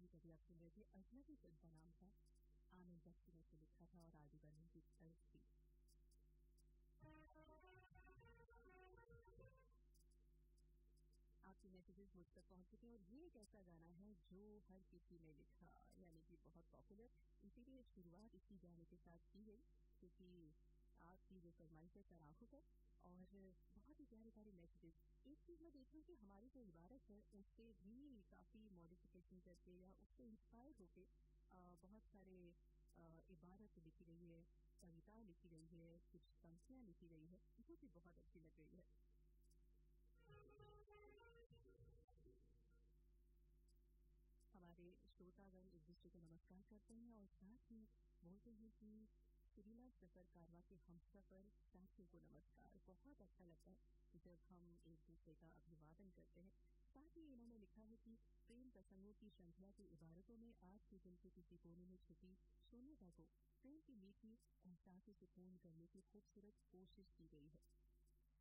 गीत अभी आप सुन रहे थे, अजनबी फिल्म का नाम था। आनंद बख्शी ने इसे लिखा था और आदि बर्मन की तर्ज थी। आपके मैसेजेस मुझ तक पहुंच चुके हैं और ये एक ऐसा गाना है जो हर किसी ने लिखा, यानी कि बहुत पॉपुलर। इसीलिए शुरुआत इसी गाने के साथ की गई, क्योंकि आपकी जो फरमाइश है सराखों पर और बहुत ही प्यारे प्यारे मैसेजेस। एक चीज मैं देख रही हूँ कि हमारी जो इबारत है उससे भी काफी मॉडिफिकेशन करके या उससे इंस्पायर होके बहुत सारे इबारत लिखी गई है, कविता लिखी गई है, कुछ पंक्तियां लिखी गई है जो कि बहुत अच्छी लग रही है। हमारे श्रोतागण एक दूसरे को नमस्कार करते हैं और साथ ही बोलते हैं कि सुरीला सफर कारवा के हम सफर साथियों को नमस्कार। बहुत अच्छा लगता है जब हम एक दूसरे का अभिवादन करते हैं। साथ ही इन्होंने लिखा है कि प्रेम प्रसंगों की श्रृंखला की इबारतों में आपके दिल के किसी कोने में छुपी शून्यता को प्रेम की मीठी एहसास से पूर्ण करने की खूबसूरत कोशिश की गई है।